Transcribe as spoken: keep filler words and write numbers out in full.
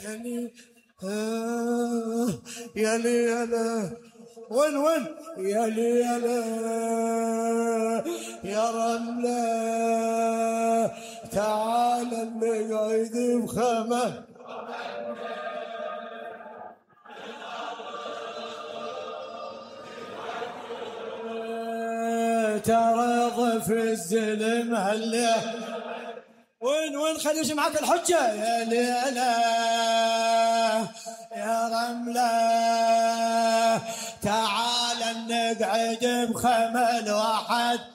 يلي آه يلي يلا وين وين يلي يلا يا رملة تعال نقعد بخمة ترى ضف الزلم هلا وين وين خليش معك الحجة يا ليلى يا رملة تعال نقعد بخمل واحد